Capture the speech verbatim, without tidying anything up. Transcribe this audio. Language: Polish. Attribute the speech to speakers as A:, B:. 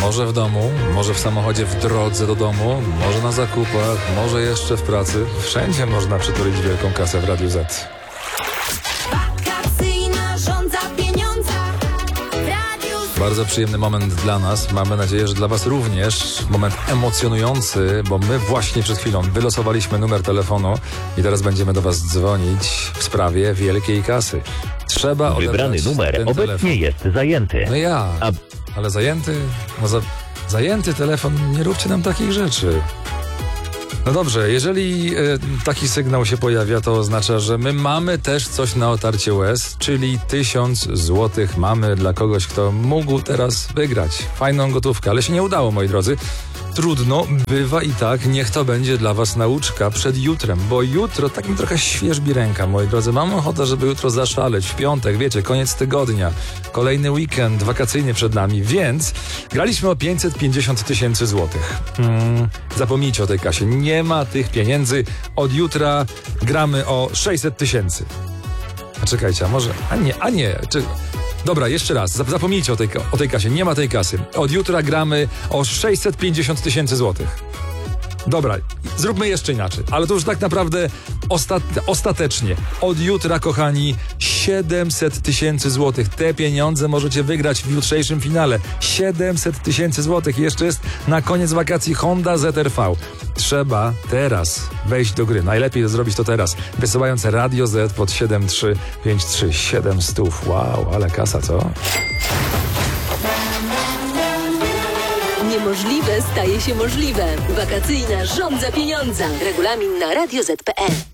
A: Może w domu, może w samochodzie w drodze do domu, może na zakupach, może jeszcze w pracy. Wszędzie można przytulić wielką kasę w Radiu Z.
B: Wakacyjna żądza pieniądza w Radiu Z.
A: Bardzo przyjemny moment dla nas. Mamy nadzieję, że dla Was również. Moment emocjonujący, bo my właśnie przed chwilą wylosowaliśmy numer telefonu i teraz będziemy do Was dzwonić w sprawie wielkiej kasy. Trzeba odebrać
C: Wybrany numer
A: ten
C: obecnie
A: telefon.
C: jest zajęty.
A: No ja,
C: A-
A: ale zajęty? No za, zajęty telefon, nie róbcie nam takich rzeczy. No dobrze, jeżeli y, taki sygnał się pojawia, to oznacza, że my mamy też coś na otarcie łez, czyli tysiąc złotych mamy dla kogoś, kto mógł teraz wygrać. Fajną gotówkę, ale się nie udało, moi drodzy. Trudno, bywa i tak, niech to będzie dla Was nauczka przed jutrem, bo jutro tak mi trochę świerzbi ręka, moi drodzy. Mam ochotę, żeby jutro zaszaleć, w piątek, wiecie, koniec tygodnia, kolejny weekend wakacyjny przed nami, więc graliśmy o pięćset pięćdziesiąt tysięcy złotych. Hmm, zapomnijcie o tej kasie, nie ma tych pieniędzy, od jutra gramy o sześćset tysięcy. A czekajcie, a może, a nie, a nie, czy... Dobra, jeszcze raz, Zap- zapomnijcie o tej, o tej kasie, nie ma tej kasy. Od jutra gramy o sześćset pięćdziesiąt tysięcy złotych. Dobra, zróbmy jeszcze inaczej, ale to już tak naprawdę ostat, ostatecznie. Od jutra, kochani, siedemset tysięcy złotych. Te pieniądze możecie wygrać w jutrzejszym finale. siedemset tysięcy złotych. Jeszcze jest na koniec wakacji Honda Z R V. Trzeba teraz wejść do gry. Najlepiej zrobić to teraz, wysyłając Radio Z pod siedem trzy pięć trzy siedem stów. Wow, ale kasa, co?
D: Niemożliwe staje się możliwe. Wakacyjna żądza pieniądza. Regulamin na radio zet kropka pe el.